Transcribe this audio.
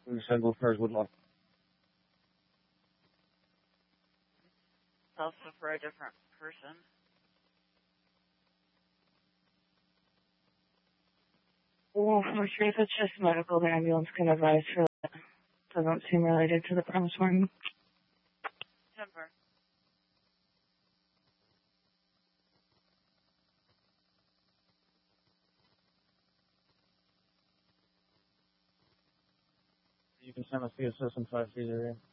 We can send both cars with luck. It's also for a different person. Well, I'm sure if it's just medical, the ambulance can advise for that. Doesn't seem related to the premise one. Temper. You can send us the assistant 530.